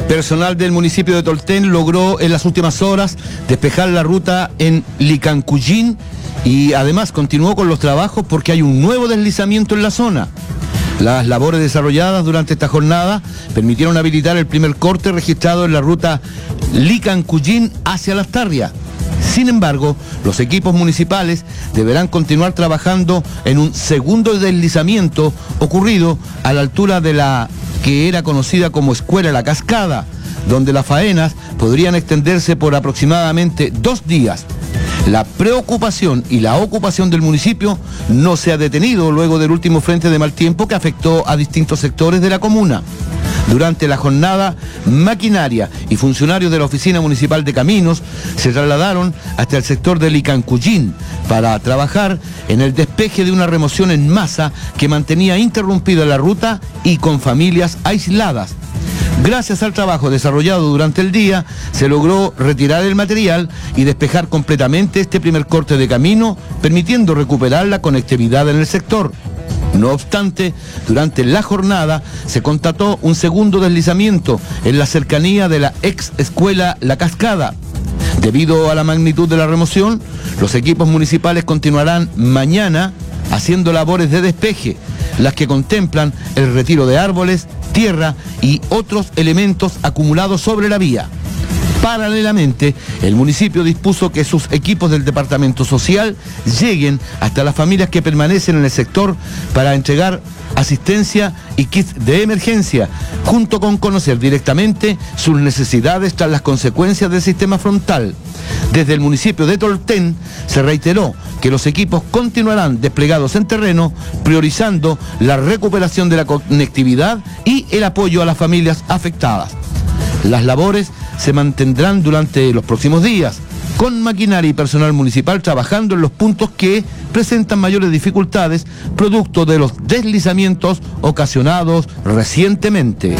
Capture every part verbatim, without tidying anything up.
Personal del municipio de Tolten logró en las últimas horas despejar la ruta en Licancuyín y además continuó con los trabajos porque hay un nuevo deslizamiento en la zona. Las labores desarrolladas durante esta jornada permitieron habilitar el primer corte registrado en la ruta Licancuyín hacia Las Tarrias. Sin embargo, los equipos municipales deberán continuar trabajando en un segundo deslizamiento ocurrido a la altura de la que era conocida como Escuela La Cascada, donde las faenas podrían extenderse por aproximadamente dos días. La preocupación y la ocupación del municipio no se ha detenido luego del último frente de mal tiempo que afectó a distintos sectores de la comuna. Durante la jornada, maquinaria y funcionarios de la Oficina Municipal de Caminos se trasladaron hasta el sector de Licancuyín para trabajar en el despeje de una remoción en masa que mantenía interrumpida la ruta y con familias aisladas. Gracias al trabajo desarrollado durante el día, se logró retirar el material y despejar completamente este primer corte de camino, permitiendo recuperar la conectividad en el sector. No obstante, durante la jornada se constató un segundo deslizamiento en la cercanía de la ex escuela La Cascada. Debido a la magnitud de la remoción, los equipos municipales continuarán mañana haciendo labores de despeje, las que contemplan el retiro de árboles, tierra y otros elementos acumulados sobre la vía. Paralelamente, el municipio dispuso que sus equipos del departamento social lleguen hasta las familias que permanecen en el sector para entregar asistencia y kits de emergencia, junto con conocer directamente sus necesidades tras las consecuencias del sistema frontal. Desde el municipio de Tolten se reiteró que los equipos continuarán desplegados en terreno, priorizando la recuperación de la conectividad y el apoyo a las familias afectadas. Las labores se mantendrán durante los próximos días, con maquinaria y personal municipal trabajando en los puntos que presentan mayores dificultades, producto de los deslizamientos ocasionados recientemente.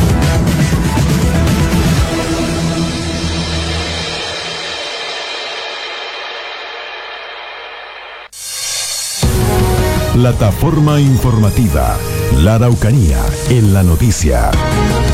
Plataforma informativa, La Araucanía en la noticia.